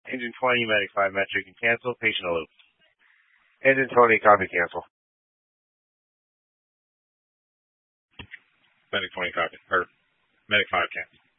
Engine 20, Medic 5 metric and cancel. Patient alert. Engine 20, copy, cancel. Medic 20, copy. Or Medic 5, cancel.